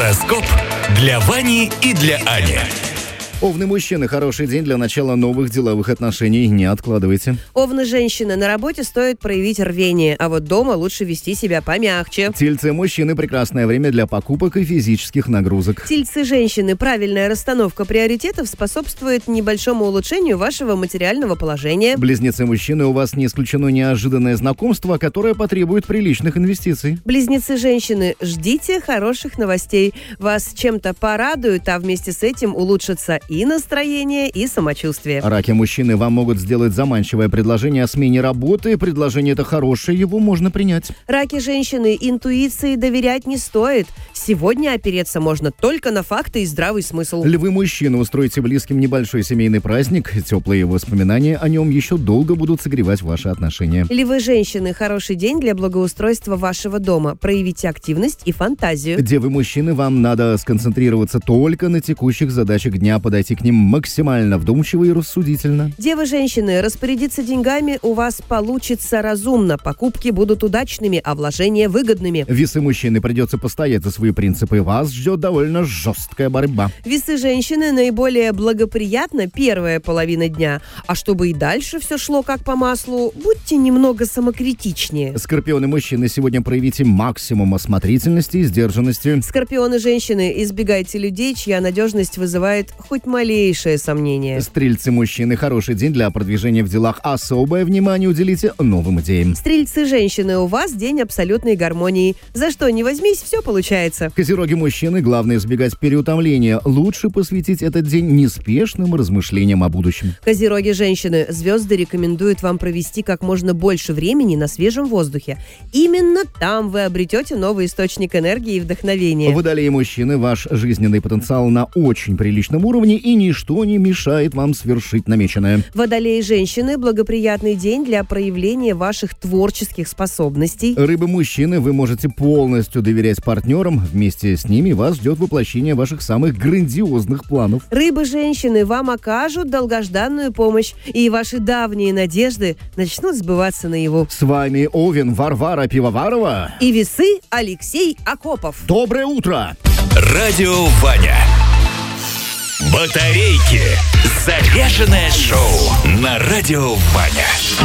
Гороскоп для Вани и для Ани. Овны мужчины, хороший день для начала новых деловых отношений. Не откладывайте. Овны женщины, на работе стоит проявить рвение, а вот дома лучше вести себя помягче. Тельцы мужчины, прекрасное время для покупок и физических нагрузок. Тельцы женщины, правильная расстановка приоритетов способствует небольшому улучшению вашего материального положения. Близнецы мужчины, у вас не исключено неожиданное знакомство, которое потребует приличных инвестиций. Близнецы женщины, ждите хороших новостей. Вас чем-то порадуют, а вместе с этим улучшится и настроение, и самочувствие. Раки мужчины, вам могут сделать заманчивое предложение о смене работы. Предложение это хорошее, его можно принять. Раки женщины, интуиции доверять не стоит. Сегодня опереться можно только на факты и здравый смысл. Львы мужчины, устройте близким небольшой семейный праздник. Теплые воспоминания о нем еще долго будут согревать ваши отношения. Львы женщины, хороший день для благоустройства вашего дома. Проявите активность и фантазию. Девы мужчины, вам надо сконцентрироваться только на текущих задачах дня, подойти к ним максимально вдумчиво и рассудительно. Девы женщины, распорядиться деньгами у вас получится разумно. Покупки будут удачными, а вложения выгодными. Весы мужчины, придется постоять за свои принципы. Вас ждет довольно жесткая борьба. Весы женщины, наиболее благоприятна первая половина дня. А чтобы и дальше все шло как по маслу, будьте немного самокритичнее. Скорпионы мужчины, сегодня проявите максимум осмотрительности и сдержанности. Скорпионы женщины, избегайте людей, чья надежность вызывает хоть малейшее сомнение. Стрельцы мужчины, хороший день для продвижения в делах. Особое внимание уделите новым идеям. Стрельцы женщины, у вас день абсолютной гармонии. За что не возьмись, все получается. Козероги мужчины, главное избегать переутомления. Лучше посвятить этот день неспешным размышлениям о будущем. Козероги женщины, звезды рекомендуют вам провести как можно больше времени на свежем воздухе. Именно там вы обретете новый источник энергии и вдохновения. Водолеи мужчины, ваш жизненный потенциал на очень приличном уровне, и ничто не мешает вам свершить намеченное. Водолеи женщины, благоприятный день для проявления ваших творческих способностей. Рыбы мужчины, вы можете полностью доверять партнерам. Вместе с ними вас ждет воплощение ваших самых грандиозных планов. Рыбы женщины, вам окажут долгожданную помощь, и ваши давние надежды начнут сбываться наяву. С вами Овен Варвара Пивоварова и Весы Алексей Акопов. Доброе утро! Радио Ваня. Батарейки. Заряженное шоу на Радио Ваня.